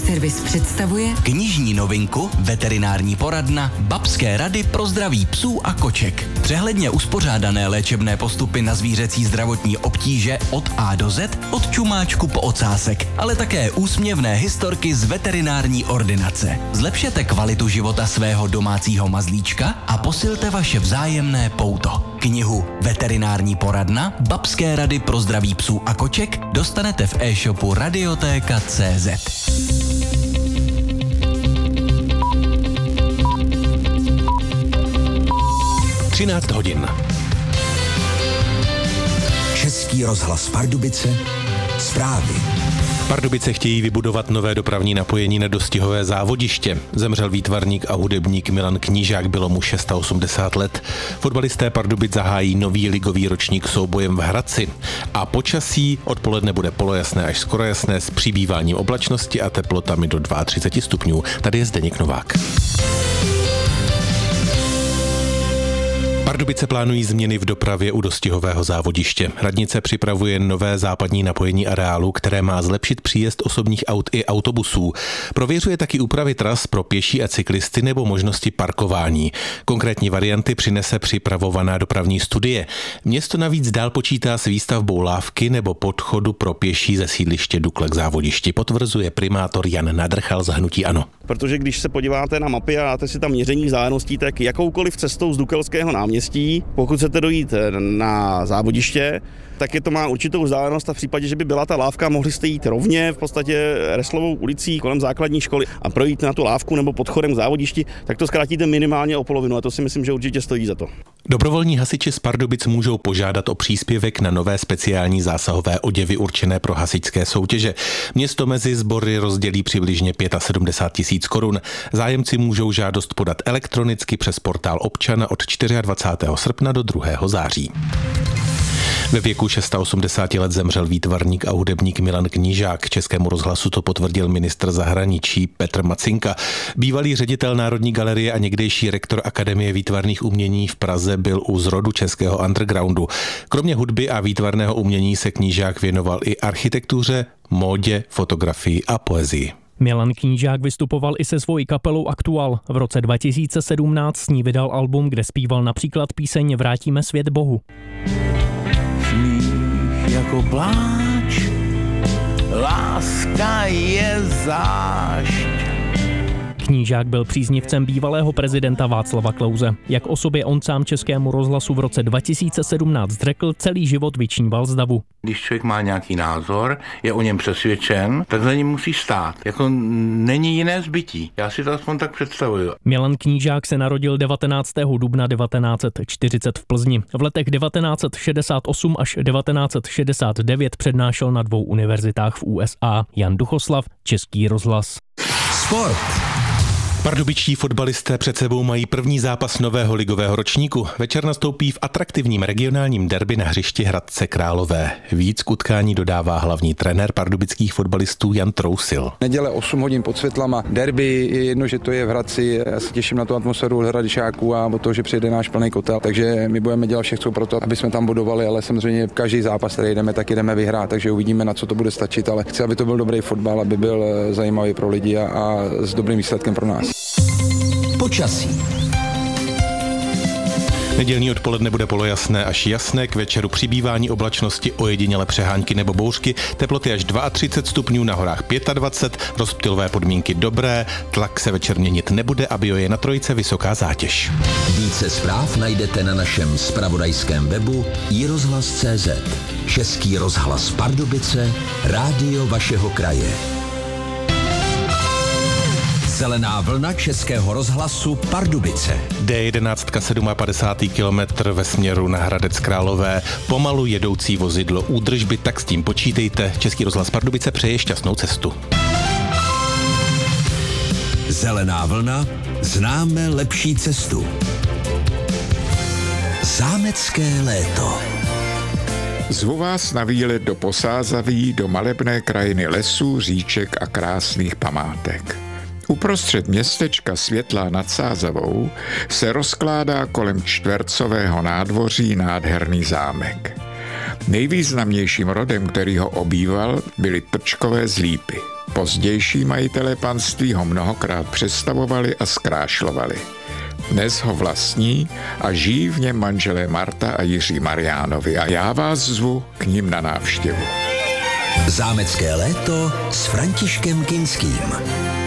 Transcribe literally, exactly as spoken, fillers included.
Agroservice představuje knižní novinku Veterinární poradna Babské rady pro zdraví psů a koček. Přehledně uspořádané léčebné postupy na zvířecí zdravotní obtíže od A do Z, od čumáčku po ocásek, ale také úsměvné historky z veterinární ordinace. Zlepšete kvalitu života svého domácího mazlíčka a posilte vaše vzájemné pouto. Knihu Veterinární poradna Babské rady pro zdraví psů a koček dostanete v e-shopu radiotéka tečka cé zet. třináct hodin. Český rozhlas Pardubice, zprávy. Pardubice chtějí vybudovat nové dopravní napojení na dostihové závodiště. Zemřel výtvarník a hudebník Milan Knížák, bylo mu osmdesát šest let. Fotbalisté Pardubic zahájí nový ligový ročník soubojem v Hradci. A počasí odpoledne bude polojasné až skoro jasné s přibýváním oblačnosti a teplotami do třicet dva stupňů. Tady je Zdeněk Novák. Pardubice plánují změny v dopravě u dostihového závodiště. Radnice připravuje nové západní napojení areálu, které má zlepšit příjezd osobních aut i autobusů. Prověřuje taky úpravy tras pro pěší a cyklisty nebo možnosti parkování. Konkrétní varianty přinese připravovaná dopravní studie. Město navíc dál počítá s výstavbou lávky nebo podchodu pro pěší ze sídliště Dukle k závodišti, potvrzuje primátor Jan Nadrchal z hnutí ANO. Protože když se podíváte na mapy a dáte si tam měření vzdáleností, tak jakoukoliv cestou z Dukelského náměstí, pokud chcete dojít na závodiště, tak je to má určitou vzdálenost a v případě, že by byla ta lávka, mohli jste jít rovně v podstatě Reslovou ulicí kolem základní školy a projít na tu lávku nebo podchodem k závodišti, tak to zkrátíte minimálně o polovinu a to si myslím, že určitě stojí za to. Dobrovolní hasiči z Pardubic můžou požádat o příspěvek na nové speciální zásahové oděvy určené pro hasičské soutěže. Město mezi sbory rozdělí přibližně sedmdesát pět tisíc korun. Zájemci můžou žádost podat elektronicky přes portál občana od dvacátého čtvrtého srpna do druhého září. Ve věku osmdesáti šesti let zemřel výtvarník a hudebník Milan Knížák. Českému rozhlasu to potvrdil ministr zahraničí Petr Macinka. Bývalý ředitel Národní galerie a někdejší rektor Akademie výtvarných umění v Praze byl u zrodu českého undergroundu. Kromě hudby a výtvarného umění se Knížák věnoval i architektuře, módě, fotografii a poezii. Milan Knížák vystupoval i se svojí kapelou Aktuál. V roce dva tisíce sedmnáct s ní vydal album, kde zpíval například píseň Vrátíme svět Bohu. Smích jako pláč, láska je zášť. Knížák byl příznivcem bývalého prezidenta Václava Klause. Jak o sobě on sám Českému rozhlasu v roce dva tisíce sedmnáct řekl, celý život vyčníval z davu. Když člověk má nějaký názor, je o něm přesvědčen, tak za ním musí stát. Jako není jiné zbytí. Já si to aspoň tak představuju. Milan Knížák se narodil devatenáctého dubna devatenáct set čtyřicet v Plzni. V letech devatenáct set šedesát osm až devatenáct set šedesát devět přednášel na dvou univerzitách v U S A. Jan Duchoslav, Český rozhlas. Sport. Pardubičtí fotbalisté před sebou mají první zápas nového ligového ročníku. Večer nastoupí v atraktivním regionálním derby na hřišti Hradce Králové. Víc k utkání dodává hlavní trenér pardubických fotbalistů Jan Trousil. Neděle osm hodin pod světlama. Derby je jedno, že to je v Hradci. Já se těším na tu atmosféru Hradišáků a o to, že přijde náš plný kotel. Takže my budeme dělat všechno pro to, aby jsme tam bodovali, ale samozřejmě každý zápas, který jdeme, tak jdeme vyhrát. Takže uvidíme, na co to bude stačit, ale chci, aby to byl dobrý fotbal, aby byl zajímavý pro lidi a, a s dobrým výsledkem pro nás. Počasí. Nedělní odpoledne bude polojasné až jasné, k večeru přibývání oblačnosti, ojediněle přehánky nebo bouřky, teploty až třicet dva stupňů, na horách dvacet pět, rozptylové podmínky dobré, tlak se večer měnit nebude a bio je na trojce vysoká zátěž. Více zpráv najdete na našem zpravodajském webu i rozhlas tečka cé zet. Český rozhlas Pardubice, rádio vašeho kraje. Zelená vlna Českého rozhlasu Pardubice. D jedenáct padesát sedm kilometr ve směru na Hradec Králové. Pomalu jedoucí vozidlo údržby, tak s tím počítejte. Český rozhlas Pardubice přeje šťastnou cestu. Zelená vlna, známe lepší cestu. Zámecké léto. Zvu vás na výlet do Posázaví, do malebné krajiny lesů, říček a krásných památek. Uprostřed městečka Světlá nad Sázavou se rozkládá kolem čtvercového nádvoří nádherný zámek. Nejvýznamnějším rodem, který ho obýval, byly Trčkové z Lípy. Pozdější majitelé panství ho mnohokrát přestavovali a zkrášlovali. Dnes ho vlastní a žijí v něm manželé Marta a Jiří Mariánovi a já vás zvu k nim na návštěvu. Zámecké léto s Františkem Kinským.